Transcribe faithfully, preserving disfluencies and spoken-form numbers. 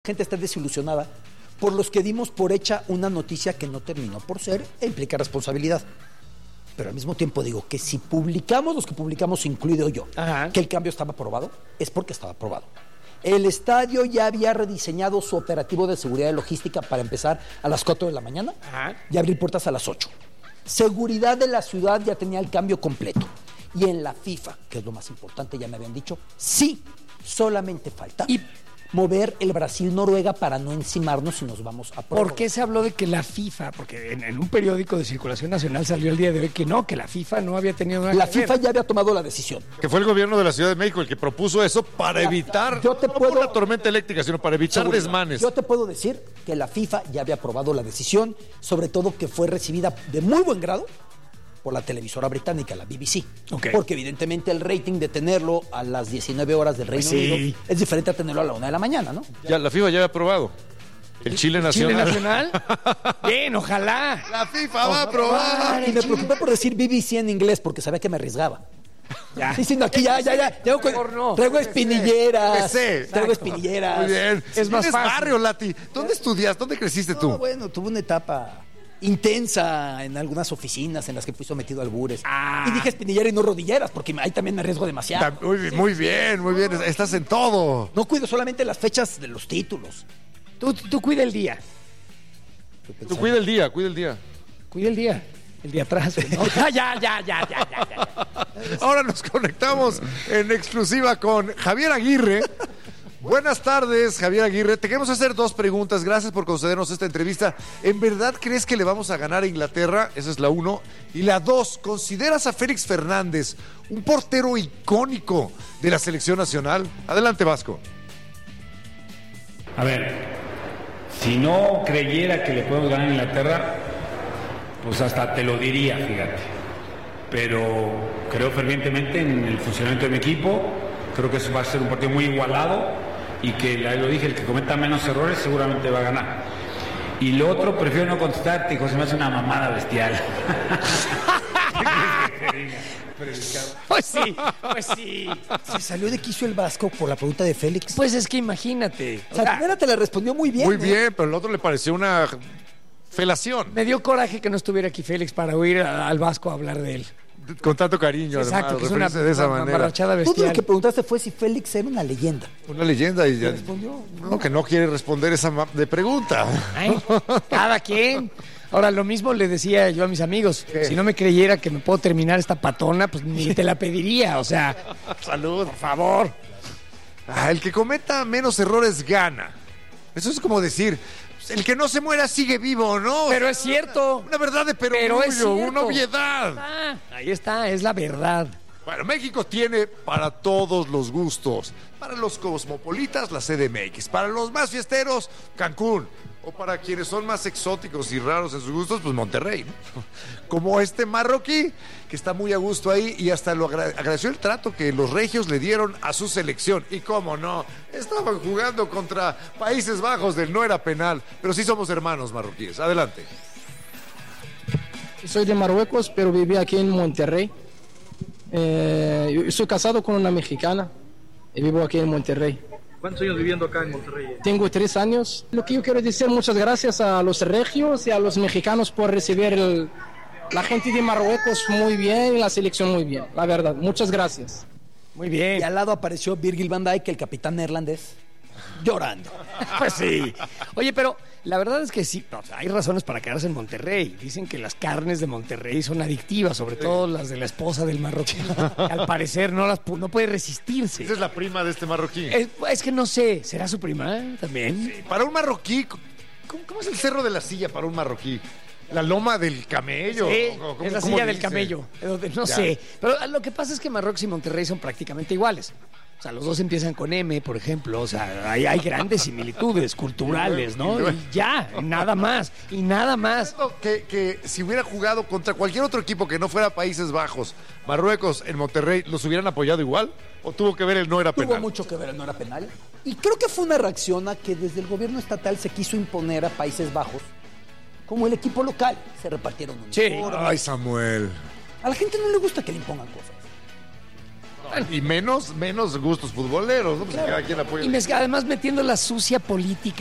gente está desilusionada por los que dimos por hecha una noticia que no terminó por ser e implica responsabilidad. Pero al mismo tiempo digo que si publicamos, los que publicamos, incluido yo, Ajá. que el cambio estaba aprobado, es porque estaba aprobado. El estadio ya había rediseñado su operativo de seguridad y logística para empezar a las cuatro de la mañana Ajá. y abrir puertas a las ocho. Seguridad de la ciudad ya tenía el cambio completo. Y en la FIFA, que es lo más importante, ya me habían dicho, sí, solamente falta y mover el Brasil-Noruega para no encimarnos y nos vamos a prórroga. ¿Por qué se habló de que la FIFA? Porque en, en un periódico de circulación nacional salió el día de hoy que no, que la FIFA no había tenido nada La que ver. FIFA ya había tomado la decisión. Que fue el gobierno de la Ciudad de México el que propuso eso para la, evitar, yo te no puedo, por la tormenta eléctrica, sino para evitar seguridad. desmanes. Yo te puedo decir que la FIFA ya había aprobado la decisión, sobre todo que fue recibida de muy buen grado por la televisora británica, la B B C. Okay. Porque evidentemente el rating de tenerlo a las diecinueve horas del Reino sí. Unido es diferente a tenerlo a la una de la mañana, ¿no? Ya, la FIFA ya había aprobado. El Chile ¿El Nacional. ¿Chile Nacional? Bien, ojalá. La FIFA va a aprobar. Y me preocupé por decir B B C en inglés porque sabía que me arriesgaba. Ya. Sí, sí, no, aquí ya, ya, ya. Traigo, no. traigo espinilleras. Traigo espinilleras. Muy bien. Es más fácil. barrio, Lati. ¿Dónde ¿Eh? estudiaste? ¿Dónde creciste no, tú? Bueno, tuve una etapa intensa en algunas oficinas en las que fui sometido a albures. Ah. Y dije espinillera y no rodilleras, porque ahí también me arriesgo demasiado. Muy, muy bien, muy bien. Estás en todo. No cuido solamente las fechas de los títulos. Tú, tú cuida el día. Tú cuida el día, cuida el día. Cuida el día. El día atrás. ¿No? ya, ya, ya, ya, ya, ya, ya. Ahora nos conectamos en exclusiva con Javier Aguirre. Buenas tardes, Javier Aguirre. Te queremos hacer dos preguntas. Gracias por concedernos esta entrevista. ¿En verdad crees que le vamos a ganar a Inglaterra? Esa es la uno. Y la dos, ¿consideras a Félix Fernández un portero icónico de la selección nacional? Adelante, Vasco. A ver, si no creyera que le podemos ganar a Inglaterra, pues hasta te lo diría, fíjate. Pero creo fervientemente en el funcionamiento de mi equipo. Creo que eso va a ser un partido muy igualado. Y que, lo dije, el que cometa menos errores seguramente va a ganar. Y lo otro, prefiero no contestarte, José, me hace una mamada bestial. Pues sí, pues sí. Se salió de quicio el Vasco por la pregunta de Félix. Pues es que imagínate. O sea, la primera te la respondió muy bien. Muy ¿eh? bien, pero el otro le pareció una felación. Me dio coraje que no estuviera aquí Félix para oír al Vasco hablar de él. Con tanto cariño, exacto, además, que es una, de esa una manera. Tú lo que preguntaste fue si Félix era una leyenda. Una leyenda y ya respondió. No, no, que no quiere responder esa de pregunta. Ay, cada quien. Ahora, lo mismo le decía yo a mis amigos. ¿Qué? Si no me creyera que me puedo terminar esta patona, pues ni te la pediría. O sea, salud, por favor. Ah, el que cometa menos errores gana. Eso es como decir, el que no se muera sigue vivo, ¿no? Pero es cierto. Una verdad de perogrullo, pero es cierto. Una obviedad. Ah, ahí está, es la verdad. Bueno, México tiene para todos los gustos. Para los cosmopolitas, la C D M X. Para los más fiesteros, Cancún. O para quienes son más exóticos y raros en sus gustos, pues Monterrey, ¿no? Como este marroquí, que está muy a gusto ahí y hasta lo agra- agradeció el trato que los regios le dieron a su selección. Y cómo no, estaban jugando contra Países Bajos del no era penal, pero sí somos hermanos marroquíes. Adelante. Soy de Marruecos, pero viví aquí en Monterrey. Eh, yo soy casado con una mexicana y vivo aquí en Monterrey. ¿Cuántos años viviendo acá en Monterrey? Tengo tres años. Lo que yo quiero decir, muchas gracias a los regios y a los mexicanos por recibir el, la gente de Marruecos muy bien y la selección muy bien, la verdad. Muchas gracias. Muy bien. Y al lado apareció Virgil van Dijk, el capitán neerlandés, llorando. Pues sí. Oye, pero la verdad es que sí, o sea, hay razones para quedarse en Monterrey. Dicen que las carnes de Monterrey son adictivas, sobre todo las de la esposa del marroquí. Al parecer no las no puede resistirse. Esa es la prima de este marroquí. Es, es que no sé, ¿será su prima eh? también? Sí, para un marroquí, ¿cómo, ¿cómo es el Cerro de la Silla para un marroquí? ¿La loma del camello? Sí, ¿Cómo, es la cómo silla dice? del camello. No ya. sé. Pero lo que pasa es que Marruecos y Monterrey son prácticamente iguales. O sea, los dos empiezan con M, por ejemplo. O sea, hay, hay grandes similitudes culturales, ¿no? Y ya, nada más. Y nada más. Que, que si hubiera jugado contra cualquier otro equipo que no fuera Países Bajos, Marruecos en Monterrey, ¿los hubieran apoyado igual? ¿O tuvo que ver el no era penal? Tuvo mucho que ver el no era penal. Y creo que fue una reacción a que desde el gobierno estatal se quiso imponer a Países Bajos como el equipo local. Se repartieron uniformes. Sí. Ay, Samuel. A la gente no le gusta que le impongan cosas. Y menos, menos gustos futboleros, ¿no? Pues claro. cada quien apoya. Y mezcla, además metiendo la sucia política